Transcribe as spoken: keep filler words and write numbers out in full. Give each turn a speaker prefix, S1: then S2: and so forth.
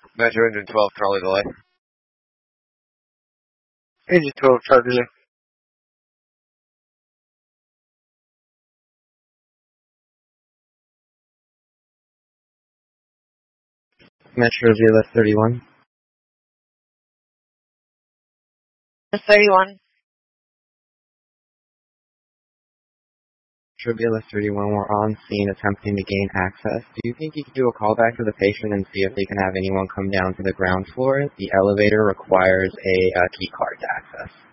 S1: Metro Engine twelve, Charlie delay.
S2: Engine twelve, Charlie delay. Metro V L S thirty-one.
S3: thirty-one.
S2: Metro V L S thirty-one, we're on scene attempting to gain access. Do you think you could do a callback to the patient and see if they can have anyone come down to the ground floor? The elevator requires a uh, key card to access.